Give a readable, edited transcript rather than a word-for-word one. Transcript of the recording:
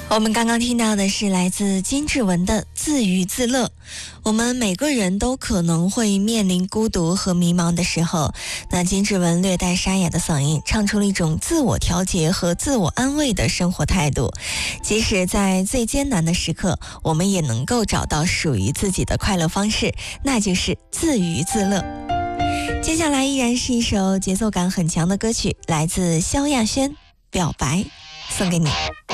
我们刚刚听到的是来自金志文的自娱自乐。我们每个人都可能会面临孤独和迷茫的时候，那金志文略带沙哑的嗓音唱出了一种自我调节和自我安慰的生活态度。即使在最艰难的时刻，我们也能够找到属于自己的快乐方式，那就是自娱自乐。接下来依然是一首节奏感很强的歌曲，来自萧亚轩《表白》，送给你。